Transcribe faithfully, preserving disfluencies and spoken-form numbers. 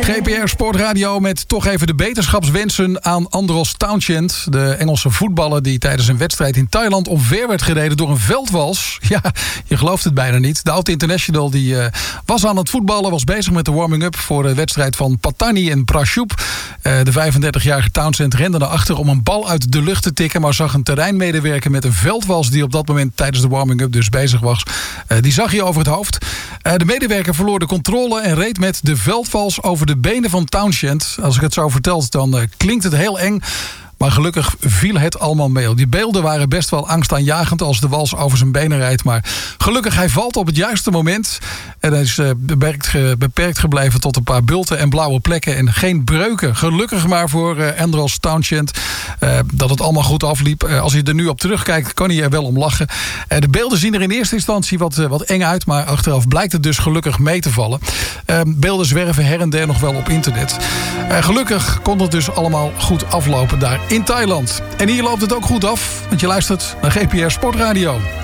G P R Sportradio met toch even de beterschapswensen aan Andros Townsend. De Engelse voetballer die tijdens een wedstrijd in Thailand omver werd gereden door een veldwals. Ja, je gelooft het bijna niet. De oud-international die uh, was aan het voetballen, was bezig met de warming-up voor de wedstrijd van Pattani en Prashub. Uh, de vijfendertigjarige Townsend rende naar achter om een bal uit de lucht te tikken, maar zag een terreinmedewerker met een veldwals die op dat moment tijdens de warming-up dus bezig was. Uh, die zag hij over het hoofd. Uh, de medewerker verloor de controle en reed met de veldwals over de benen van Townsend. Als ik het zo vertel, dan uh, klinkt het heel eng. Maar gelukkig viel het allemaal mee. Die beelden waren best wel angstaanjagend als de wals over zijn benen rijdt. Maar gelukkig, hij valt op het juiste moment. En hij is uh, beperkt, ge, beperkt gebleven tot een paar bulten en blauwe plekken. En geen breuken. Gelukkig maar voor uh, Andros Townsend uh, dat het allemaal goed afliep. Uh, als hij er nu op terugkijkt, kan hij er wel om lachen. Uh, de beelden zien er in eerste instantie wat, uh, wat eng uit. Maar achteraf blijkt het dus gelukkig mee te vallen. Uh, beelden zwerven her en der nog wel op internet. Uh, gelukkig kon het dus allemaal goed aflopen daar in Thailand. En hier loopt het ook goed af, want je luistert naar G P R Sportradio.